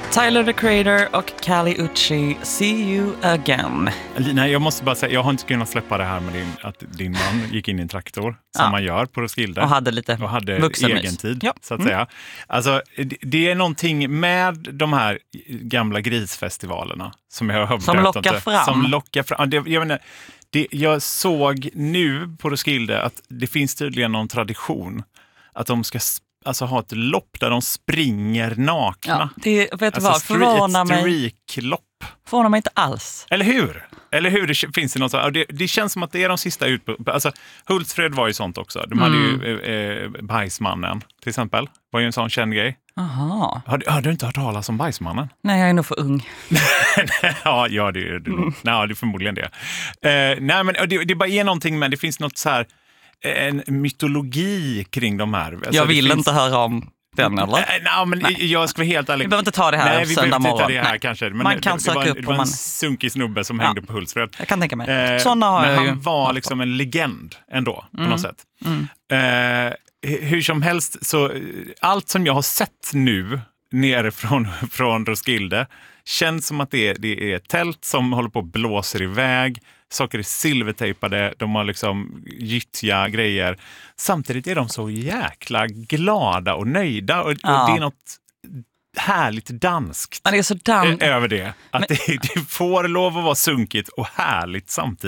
Tyler, the Creator och Kali Uchis, See You Again. Nej, jag måste bara säga, jag har inte kunnat släppa det här med att din man gick in i en traktor, som man gör på Roskilde. Och hade egen tid, så att säga. Alltså, det är någonting med de här gamla grisfestivalerna som jag har som lockar fram. Som lockar fram. Jag såg nu på Roskilde att det finns tydligen någon tradition att de ska ha ett lopp där de springer nakna. Ja, det vet du vad, förvånar mig. Streaklopp. Förvånar mig inte alls. Eller hur? Det finns det något så. Det känns som att det är de sista alltså Hultsfred var ju sånt också. De hade ju Bajsmannen till exempel. Var ju en sån känd grej. Aha. Har du inte hört talas om Bajsmannen? Nej, jag är nog för ung. Ja, det är du. Nej, det är förmodligen det. Nej, men det bara är någonting, men det finns något så här, en mytologi kring de här. Alltså, jag vill inte höra om den, eller? Nej, men jag ska vara helt ärlig. Vi behöver inte ta det här söndag morgon. Det här kanske. Men man kan söka upp. Det var en sunkig snubbe som hängde på Hultsfred. Jag kan tänka mig. Såna har men jag han var liksom en legend ändå, på något sätt. Hur som helst, så allt som jag har sett nu nere från Roskilde känns som att det är tält som håller på att blåser iväg. Saker är silvertejpade, de har liksom gyttja grejer. Samtidigt är de så jäkla glada och nöjda. Och det är något härligt danskt det är så över det. Att det får lov att vara sunkigt och härligt samtidigt.